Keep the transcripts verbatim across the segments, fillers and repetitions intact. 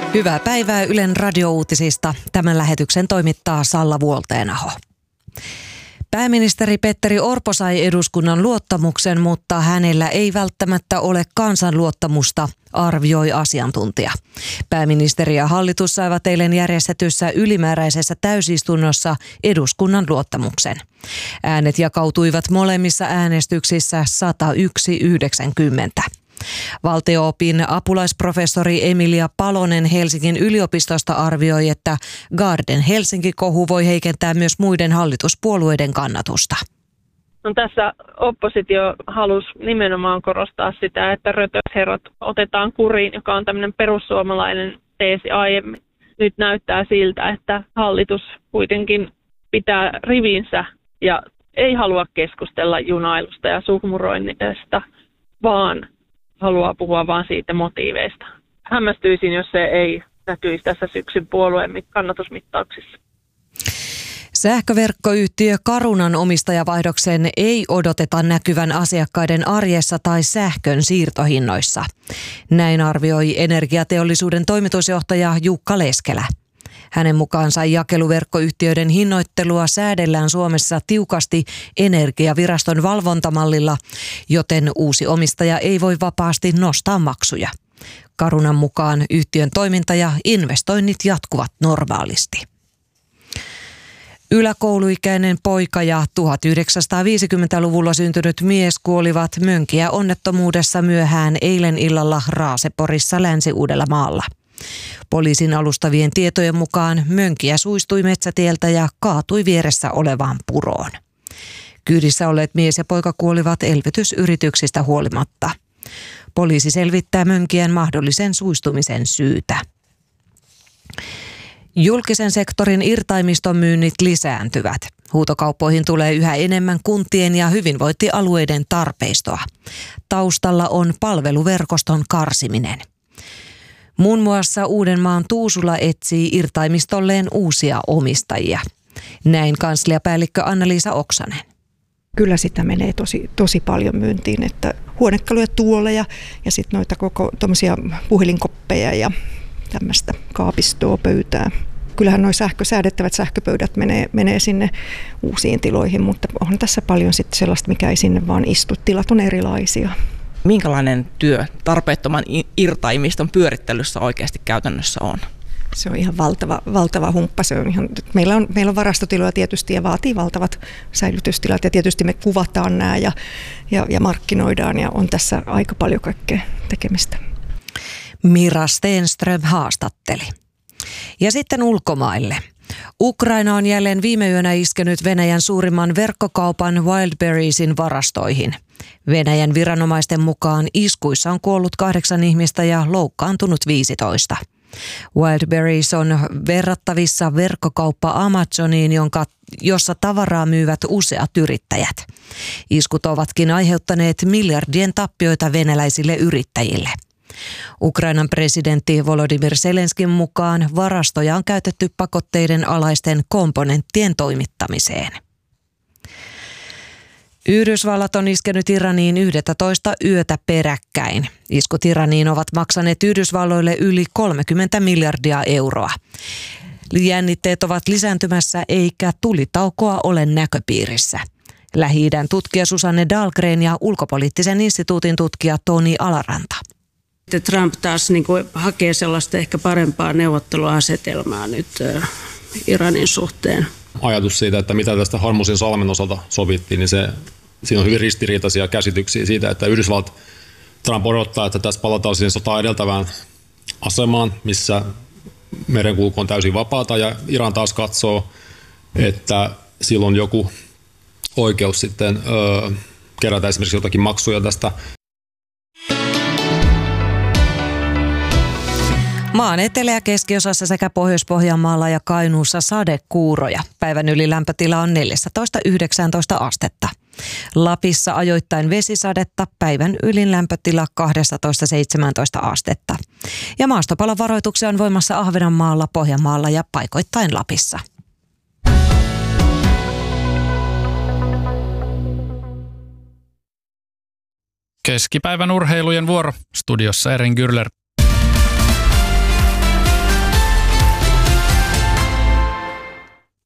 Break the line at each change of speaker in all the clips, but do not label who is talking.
Hyvää päivää Ylen radiouutisista. Tämän lähetyksen toimittaa Salla Vuolteenaho. Pääministeri Petteri Orpo sai eduskunnan luottamuksen, mutta hänellä ei välttämättä ole kansan luottamusta, arvioi asiantuntija. Pääministeri ja hallitus saivat eilen järjestetyssä ylimääräisessä täysistunnossa eduskunnan luottamuksen. Äänet jakautuivat molemmissa äänestyksissä sata yksi yhdeksänkymmentä. Valtio-opin apulaisprofessori Emilia Palonen Helsingin yliopistosta arvioi, että Garden Helsinki-kohu voi heikentää myös muiden hallituspuolueiden kannatusta.
No, tässä oppositio halusi nimenomaan korostaa sitä, että rötösherrat otetaan kuriin, joka on tämmöinen perussuomalainen teesi aiemmin. Nyt näyttää siltä, että hallitus kuitenkin pitää rivinsä ja ei halua keskustella junailusta ja suhmuroinnista, vaan haluaa puhua vain siitä motiiveista. Hämmästyisin, jos se ei näkyisi tässä syksyn puolueen kannatusmittauksissa.
Sähköverkkoyhtiö Carunan omistajavaihdoksen ei odoteta näkyvän asiakkaiden arjessa tai sähkön siirtohinnoissa. Näin arvioi energiateollisuuden toimitusjohtaja Jukka Leskelä. Hänen mukaansa jakeluverkkoyhtiöiden hinnoittelua säädellään Suomessa tiukasti Energiaviraston valvontamallilla, joten uusi omistaja ei voi vapaasti nostaa maksuja. Carunan mukaan yhtiön toiminta ja investoinnit jatkuvat normaalisti. Yläkouluikäinen poika ja tuhatyhdeksänsataaviisikymmentäluvulla syntynyt mies kuolivat Mönkiä onnettomuudessa myöhään eilen illalla Raaseporissa Länsi-Uudellamaalla. Poliisin alustavien tietojen mukaan Mönkiä suistui metsätieltä ja kaatui vieressä olevaan puroon. Kyydissä olleet mies ja poika kuolivat elvytysyrityksistä huolimatta. Poliisi selvittää Mönkien mahdollisen suistumisen syytä. Julkisen sektorin irtaimiston myynnit lisääntyvät. Huutokauppoihin tulee yhä enemmän kuntien ja hyvinvointialueiden tarpeistoa. Taustalla on palveluverkoston karsiminen. Muun muassa Uudenmaan Tuusula etsii irtaimistolleen uusia omistajia. Näin kansliapäällikkö Anna-Liisa Oksanen.
Kyllä sitä menee tosi, tosi paljon myyntiin, että huonekaluja, tuoleja ja sitten noita koko tommosia puhelinkoppeja ja tämmöistä kaapistoa, pöytää. Kyllähän nuo sähkösäädettävät sähköpöydät menee, menee sinne uusiin tiloihin, mutta on tässä paljon sitten sellaista, mikä ei sinne vaan istu. Tilat on erilaisia.
Minkälainen työ tarpeettoman irtaimiston pyörittelyssä oikeasti käytännössä on?
Se on ihan valtava, valtava humppa. Se on ihan, meillä, on, meillä on varastotiloja tietysti ja vaatii valtavat säilytystilat ja tietysti me kuvataan nämä ja, ja, ja markkinoidaan ja on tässä aika paljon kaikkea tekemistä.
Mira Stenström haastatteli. Ja sitten ulkomaille. Ukraina on jälleen viime yönä iskenyt Venäjän suurimman verkkokaupan Wildberriesin varastoihin. Venäjän viranomaisten mukaan iskuissa on kuollut kahdeksan ihmistä ja loukkaantunut viisitoista. Wildberries on verrattavissa verkkokauppa Amazoniin, jonka, jossa tavaraa myyvät useat yrittäjät. Iskut ovatkin aiheuttaneet miljardien tappioita venäläisille yrittäjille. Ukrainan presidentti Volodymyr Zelenskin mukaan varastoja on käytetty pakotteiden alaisten komponenttien toimittamiseen. Yhdysvallat on iskenyt Iraniin yksitoista yötä peräkkäin. Iskut Iraniin ovat maksaneet Yhdysvalloille yli kolmekymmentä miljardia euroa. Jännitteet ovat lisääntymässä eikä tulitaukoa ole näköpiirissä. Lähi-idän tutkija Susanne Dahlgren ja ulkopoliittisen instituutin tutkija Toni Alaranta.
Trump taas niin kuin hakee sellaista ehkä parempaa neuvotteluasetelmaa nyt Iranin suhteen.
Ajatus siitä, että mitä tästä Hormuzin salmen osalta sovittiin, niin se, siinä on hyvin ristiriitaisia käsityksiä siitä, että Yhdysvallat Trump odottaa, että tässä palataan siihen sotaa edeltävään asemaan, missä merenkulku on täysin vapaata, ja Iran taas katsoo, että sillä on joku oikeus sitten öö, kerätä esimerkiksi jotakin maksuja tästä.
Maan etelä- ja keskiosassa sekä Pohjois-Pohjanmaalla ja Kainuussa sadekuuroja. Päivän ylilämpötila on neljätoista yhdeksäntoista astetta. Lapissa ajoittain vesisadetta, päivän ylin lämpötila kaksitoista seitsemäntoista astetta. Ja maastopalovaroituksia on voimassa Ahvenanmaalla, Pohjanmaalla ja paikoittain Lapissa.
Keskipäivän urheilujen vuoro. Studiossa Eren Gürler.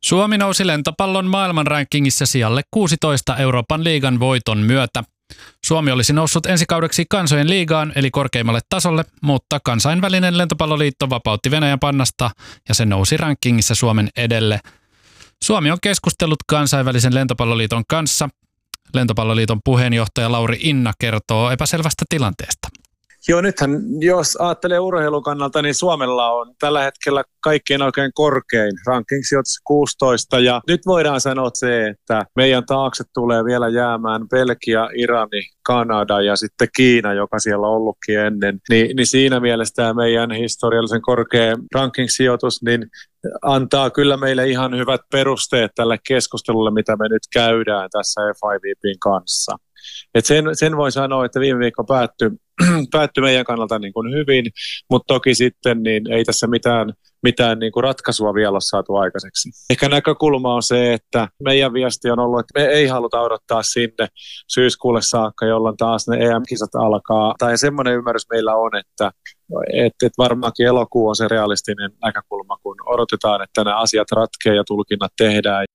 Suomi nousi lentopallon maailmanrankingissa sijalle kuusitoista Euroopan liigan voiton myötä. Suomi olisi noussut ensi kaudeksi kansojen liigaan eli korkeimmalle tasolle, mutta kansainvälinen lentopalloliitto vapautti Venäjän pannasta ja se nousi rankingissa Suomen edelle. Suomi on keskustellut kansainvälisen lentopalloliiton kanssa. Lentopalloliiton puheenjohtaja Lauri Inna kertoo epäselvästä tilanteesta.
Joo, nythän jos ajattelee urheilun kannalta, niin Suomella on tällä hetkellä kaikkein oikein korkein ranking-sijoitus kuusitoista. Ja nyt voidaan sanoa se, että meidän taakse tulee vielä jäämään Belgia, Irani, Kanada ja sitten Kiina, joka siellä on ollutkin ennen. Ni, niin siinä mielessä tämä meidän historiallisen korkea ranking-sijoitus niin antaa kyllä meille ihan hyvät perusteet tälle keskustelulle, mitä me nyt käydään tässä F I V B:n kanssa. Et sen, sen voi sanoa, että viime viikko päättyi, päättyi meidän kannalta niin kuin hyvin, mutta toki sitten niin ei tässä mitään, mitään niin kuin ratkaisua vielä ole saatu aikaiseksi. Ehkä näkökulma on se, että meidän viesti on ollut, että me ei haluta odottaa sinne syyskuulle saakka, jolloin taas ne E M-kisat alkaa. Tai semmoinen ymmärrys meillä on, että että et varmaankin elokuu on se realistinen näkökulma, kun odotetaan, että nämä asiat ratkeaa ja tulkinnat tehdään.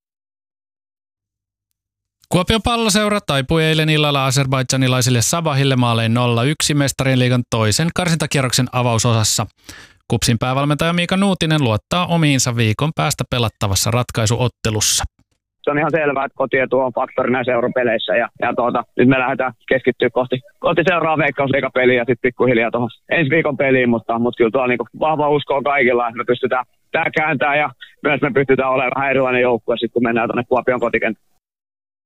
Kuopion Palloseura taipui eilen illalla azerbaidžanilaisille Sabahille maalein nolla yksi Mestarien liigan toisen karsintakierroksen avausosassa. KuPSin päävalmentaja Miika Nuutinen luottaa omiinsa viikon päästä pelattavassa ratkaisuottelussa.
Se on ihan selvää, että kotietu on faktori näissä europeleissä ja, ja tuota, nyt me lähdetään keskittyä kohti, kohti seuraavaa veikkausliigapeliä ja sitten pikkuhiljaa tuohon ensi viikon peliin, mutta, mutta kyllä tuolla niinku vahva usko on kaikilla, että me pystytään tämä kääntää ja myös me pystytään olemaan vähän erilainen joukkue sitten kun mennään tuonne Kuopion kotikenttään.